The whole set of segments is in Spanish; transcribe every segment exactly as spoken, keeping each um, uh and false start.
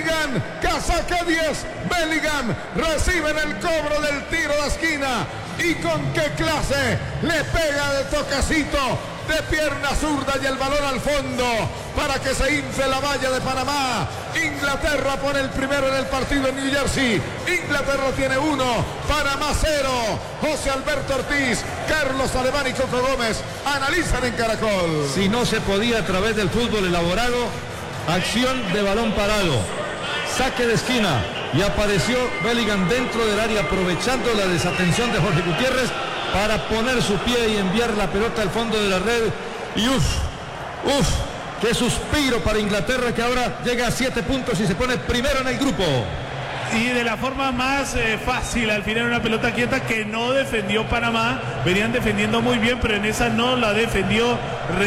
Bellingham, casaca diez, Bellingham recibe en el cobro del tiro de esquina y con qué clase le pega de tocacito de pierna zurda y el balón al fondo para que se infle la valla de Panamá. Inglaterra pone el primero en el partido en New Jersey. Inglaterra tiene uno, Panamá cero. José Alberto Ortiz, Carlos Alemán y Coco Gómez analizan en Caracol. Si no se podía a través del fútbol elaborado, acción de balón parado, saque de esquina y apareció Bellingham dentro del área aprovechando la desatención de Jorge Gutiérrez para poner su pie y enviar la pelota al fondo de la red. Y uff, uff, qué suspiro para Inglaterra, que ahora llega a siete puntos y se pone primero en el grupo. Y de la forma más eh, fácil, al final una pelota quieta que no defendió Panamá. Venían defendiendo muy bien, pero en esa no la defendió.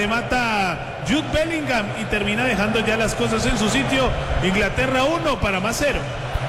Remata Jude Bellingham y termina dejando ya las cosas en su sitio. Inglaterra uno, Panamá cero.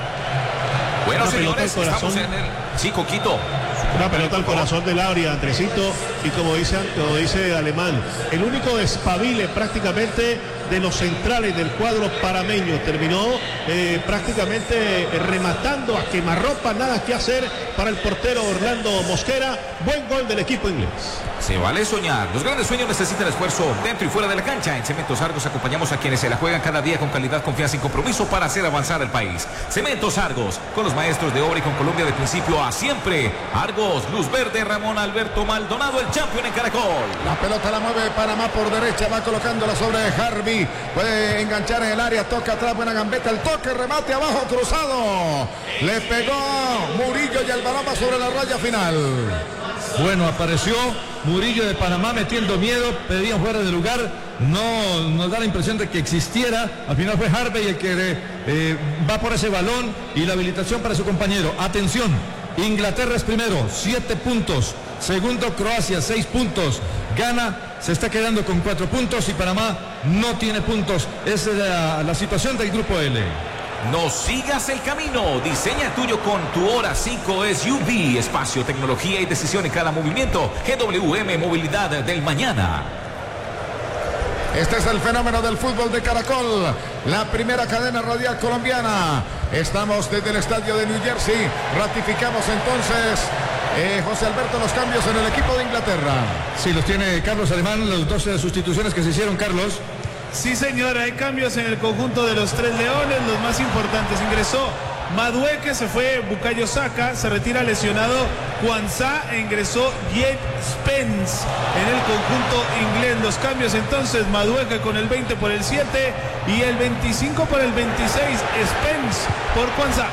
Bueno, una señores, estamos en el... Sí, Coquito. Una pelota al corazón del área, Andresito, y como dice, como dice Alemán, el único despabile prácticamente de los centrales del cuadro panameño. Terminó eh, prácticamente rematando a quemarropa, nada que hacer para el portero Orlando Mosquera. Buen gol del equipo inglés. Se vale soñar. Los grandes sueños necesitan esfuerzo dentro y fuera de la cancha. En Cementos Argos acompañamos a quienes se la juegan cada día con calidad, confianza y compromiso para hacer avanzar el país. Cementos Argos, con los maestros de obra y con Colombia de principio a siempre. Argos, Luz Verde, Ramón Alberto Maldonado, el campeón en Caracol. La pelota la mueve Panamá por derecha, va colocándola sobre Harvey. Puede enganchar en el área, toca atrás, buena gambeta, el toque, remate abajo, cruzado. Le pegó Murillo y el balón va sobre la raya final. Bueno, apareció Murillo de Panamá metiendo miedo, pedían fuera de lugar, no nos da la impresión de que existiera. Al final fue Harvey el que eh, va por ese balón y la habilitación para su compañero. Atención, Inglaterra es primero, siete puntos. Segundo, Croacia, seis puntos. Ghana se está quedando con cuatro puntos y Panamá no tiene puntos. Esa es la, la situación del grupo L. No sigas el camino. Diseña el tuyo con tu Hora cinco S U V. Espacio, tecnología y decisión en cada movimiento. G W M, movilidad del mañana. Este es el fenómeno del fútbol de Caracol, la primera cadena radial colombiana. Estamos desde el estadio de New Jersey. Ratificamos entonces, eh, José Alberto, los cambios en el equipo de Inglaterra. Sí, los tiene Carlos Alemán, las doce sustituciones que se hicieron, Carlos. Sí, señor, hay cambios en el conjunto de los Tres Leones, los más importantes. Ingresó Madueque, se fue Bukayo Saka, se retira lesionado Kwanzaa e ingresó Jed Spence en el conjunto inglés. Los cambios entonces, Madueque con el veinte por el siete y el veinticinco por el veintiséis, Spence por Kwanzaa.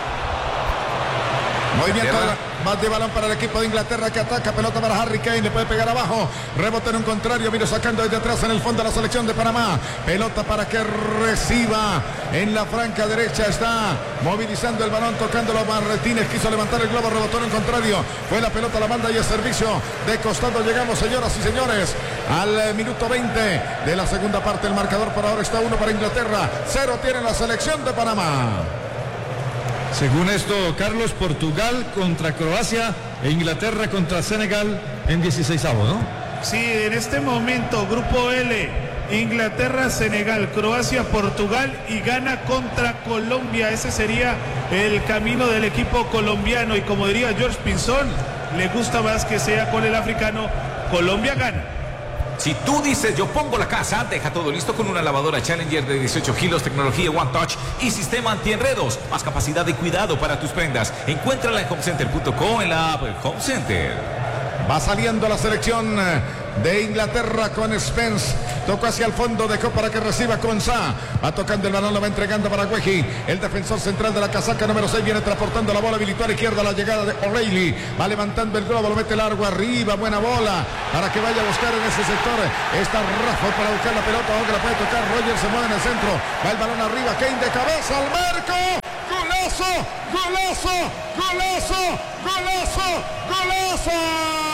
Movimiento de, más de balón para el equipo de Inglaterra que ataca, pelota para Harry Kane, le puede pegar abajo, rebote en un contrario, vino sacando desde atrás en el fondo la selección de Panamá, pelota para que reciba en la franca derecha, está movilizando el balón, tocándolo a Martínez, quiso levantar el globo, rebotó en un contrario, fue la pelota a la banda y el servicio de costado. Llegamos, señoras y señores, al minuto veinte de la segunda parte. El marcador por ahora está uno para Inglaterra, cero tiene la selección de Panamá. Según esto, Carlos, Portugal contra Croacia e Inglaterra contra Senegal en dieciseisavo, ¿no? Sí, en este momento, Grupo L, Inglaterra, Senegal, Croacia, Portugal y Ghana contra Colombia. Ese sería el camino del equipo colombiano. Y como diría George Pinzón, le gusta más que sea con el africano. Colombia gana. Si tú dices yo pongo la casa, deja todo listo con una lavadora Challenger de dieciocho kilos, tecnología One Touch y sistema antienredos. Más capacidad y cuidado para tus prendas. Encuéntrala en home center punto com, en la app Home Center. Va saliendo la selección de Inglaterra con Spence. Tocó hacia el fondo, dejó para que reciba Kwanzaa. Va tocando el balón, lo va entregando para Gueji. El defensor central de la casaca número seis viene transportando la bola, habilitó a la izquierda la llegada de O'Reilly. Va levantando el globo, lo mete largo arriba. Buena bola para que vaya a buscar en ese sector. Está Rafa para buscar la pelota. Ahora la puede tocar. Roger se mueve en el centro. Va el balón arriba. Kane de cabeza al marco. ¡Golazo! ¡Golazo! ¡Golazo! ¡Golazo! ¡Golazo!